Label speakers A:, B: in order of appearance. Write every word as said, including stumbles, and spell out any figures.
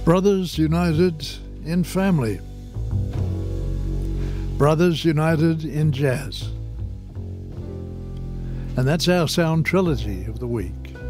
A: Brothers United in Family. Brothers United in Jazz. And that's our sound trilogy of the week.